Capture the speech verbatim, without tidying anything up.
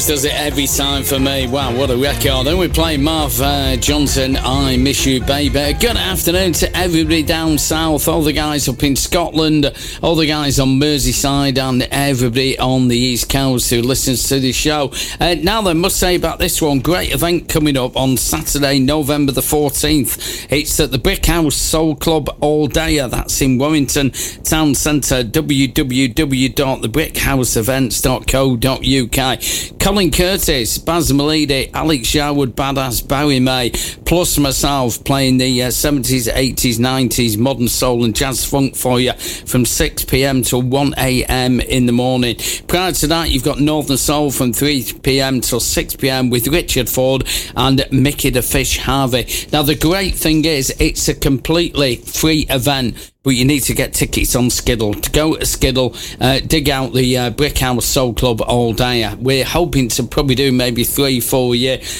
Does it every time for me. Wow, what a record. Then we're playing Marv uh, Johnson, I Miss You Baby. Good afternoon to everybody down south, all the guys up in Scotland, all the guys on Merseyside, and everybody on the East Coast who listens to the show. Uh, now then, must say about this one, great event coming up on Saturday, November the fourteenth. It's at the Brick House Soul Club all day. That's in Warrington Town Centre, w w w dot the brick house events dot co dot u k. Colin Curtis, Baz Malidi, Alex Sherwood, Badass, Barry May, plus myself playing the uh, seventies, eighties, nineties, modern soul and jazz funk for you from six p m till one a m in the morning. Prior to that, you've got Northern Soul from three p m till six p m with Richard Ford and Mickey the Fish Harvey. Now, the great thing is, it's a completely free event, but you need to get tickets on Skiddle. To go to Skiddle, uh, dig out the uh, Brick House Soul Club all day. We're hoping to probably do maybe three, four a year.